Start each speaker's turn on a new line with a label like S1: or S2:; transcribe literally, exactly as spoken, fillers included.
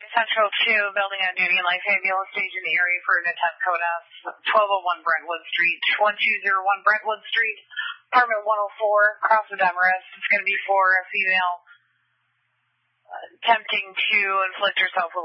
S1: Central two, building on duty, life ambulance stage in the area for an attempt code S, twelve oh one Brentwood Street, twelve oh one Brentwood Street, apartment one oh four, cross of Demarest. It's going to be for a female uh, attempting to inflict herself with